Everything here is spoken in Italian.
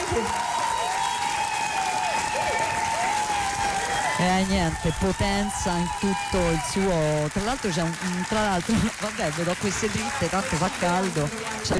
E niente, potenza in tutto il suo. Tra l'altro c'è tra l'altro, vabbè, vedo queste dritte, tanto fa caldo.